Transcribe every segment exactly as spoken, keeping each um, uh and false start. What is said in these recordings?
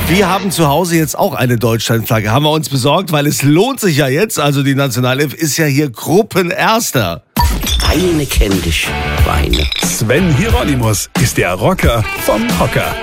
Wir haben zu Hause jetzt auch eine Deutschlandflagge. Haben wir uns besorgt, weil es lohnt sich ja jetzt. Also die Nationalelf ist ja hier Gruppenerster. Weine kenn dich, Weine. Sven Hieronymus ist der Rocker vom Hocker.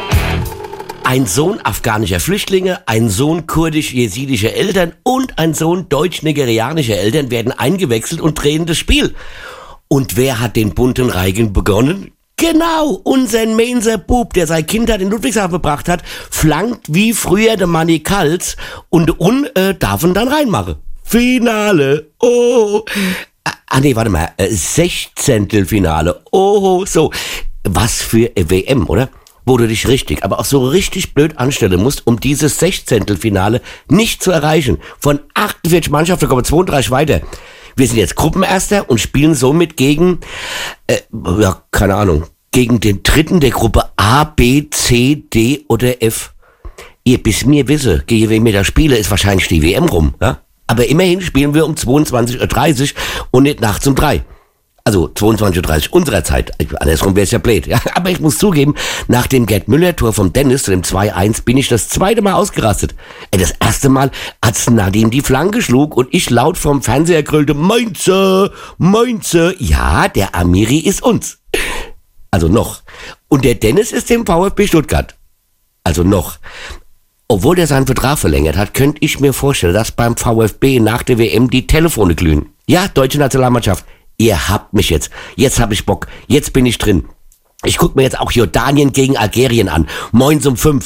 Ein Sohn afghanischer Flüchtlinge, ein Sohn kurdisch-jesidischer Eltern und ein Sohn deutsch-nigerianischer Eltern werden eingewechselt und drehen das Spiel. Und wer hat den bunten Reigen begonnen? Genau, unser Mainzer Bub, der seine Kindheit in Ludwigshafen verbracht hat, flankt wie früher der Manni Kals und un äh, darf ihn dann reinmachen. Finale, oh. Ah nee, warte mal, äh, Sechzehntelfinale, oh, so. Was für eine W M, oder? Wo du dich richtig, aber auch so richtig blöd anstellen musst, um dieses Sechzehntelfinale nicht zu erreichen. Von achtundvierzig Mannschaften kommen zweiunddreißig weiter. Wir sind jetzt Gruppenerster und spielen somit gegen, äh, ja, keine Ahnung, gegen den dritten der Gruppe A, B, C, D oder F. Ihr bis mir wisse, gegen wen wir da spiele, ist wahrscheinlich die W M rum, ja? Aber immerhin spielen wir um zweiundzwanzig Uhr dreißig und nicht nachts um drei. Also zweiundzwanzig Uhr dreißig unserer Zeit. Andersrum wäre es ja blöd. Ja? Aber ich muss zugeben, nach dem Gerd-Müller-Tor vom Dennis zu dem zwei eins bin ich das zweite Mal ausgerastet. Das erste Mal, als Nadim die Flanke schlug und ich laut vom Fernseher grüllte, Mainzer, Mainzer. Ja, der Amiri ist uns. Also noch. Und der Dennis ist dem VfB Stuttgart. Also noch. Obwohl der seinen Vertrag verlängert hat, könnte ich mir vorstellen, dass beim VfB nach der W M die Telefone glühen. Ja, deutsche Nationalmannschaft. Ihr habt mich jetzt. Jetzt hab ich Bock. Jetzt bin ich drin. Ich guck mir jetzt auch Jordanien gegen Algerien an. Moins um fünf.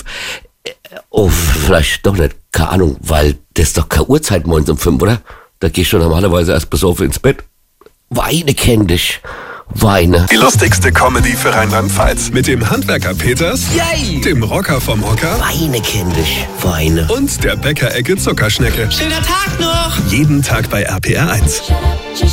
Oh, vielleicht doch nicht. Keine Ahnung, weil das ist doch keine Uhrzeit moins um fünf, oder? Da geh ich schon normalerweise erst besoffen ins Bett. Weine kenn dich. Weine. Die lustigste Comedy für Rheinland-Pfalz. Mit dem Handwerker Peters, Yay! Dem Rocker vom Hocker Weine kenn dich. Weine. und der Bäckerecke Zuckerschnecke. Schöner Tag noch! Jeden Tag bei R P R eins.